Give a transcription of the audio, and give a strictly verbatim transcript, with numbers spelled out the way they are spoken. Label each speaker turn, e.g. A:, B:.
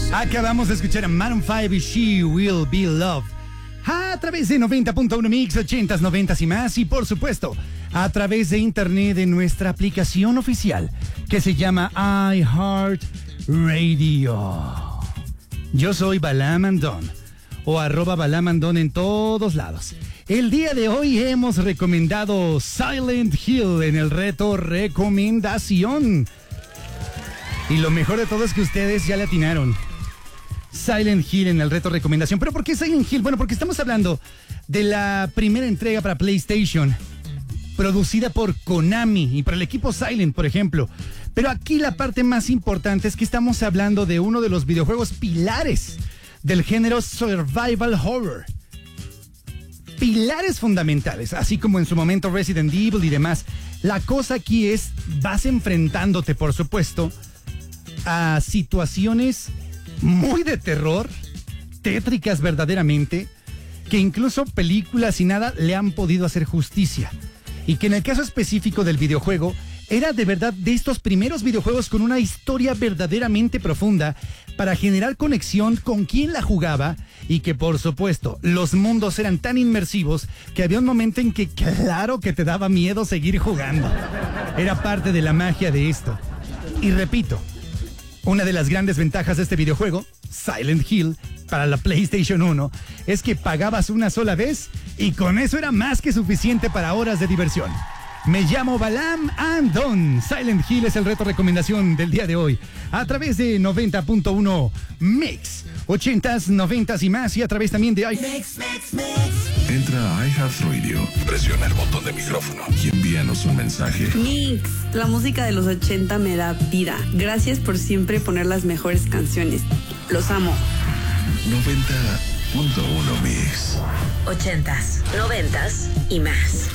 A: Acabamos de escuchar a Maroon cinco y She Will Be Loved a través de noventa punto uno Mix, ochentas, noventas y más, y por supuesto a través de internet en nuestra aplicación oficial que se llama iHeartRadio. Yo soy Balamandón o arroba Balamandón en todos lados. El día de hoy hemos recomendado Silent Hill en el reto recomendación. Y lo mejor de todo es que ustedes ya le atinaron. Silent Hill en el reto recomendación. ¿Pero por qué Silent Hill? Bueno, porque estamos hablando de la primera entrega para PlayStation, producida por Konami y por el equipo Silent, por ejemplo. Pero aquí la parte más importante es que estamos hablando de uno de los videojuegos pilares del género Survival Horror. Pilares fundamentales, así como en su momento Resident Evil y demás. La cosa aquí es, vas enfrentándote, por supuesto, a situaciones muy de terror, tétricas verdaderamente, que incluso películas y nada le han podido hacer justicia. Y que en el caso específico del videojuego, era de verdad de estos primeros videojuegos con una historia verdaderamente profunda para generar conexión con quien la jugaba, y que por supuesto los mundos eran tan inmersivos que había un momento en que claro que te daba miedo seguir jugando. Era parte de la magia de esto. Y repito, una de las grandes ventajas de este videojuego, Silent Hill, para la PlayStation uno, es que pagabas una sola vez y con eso era más que suficiente para horas de diversión. Me llamo Balam Andón. Silent Hill es el reto recomendación del día de hoy. A través de noventa punto uno Mix, ochentas, noventas y más, y a través también de i...
B: Mix, mix, mix. Entra a iHeartRadio, presiona el botón de micrófono y envíanos un mensaje.
C: Mix, la música de los ochenta me da vida. Gracias por siempre poner las mejores canciones. Los amo.
B: noventa punto uno Mix.
D: Ochentas, noventas y más.